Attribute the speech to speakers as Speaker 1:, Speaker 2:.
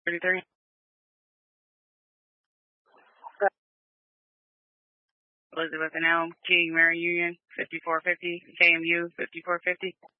Speaker 1: 33. Elizabeth and Elm, King, Mary Union, 5450, KMU, 5450.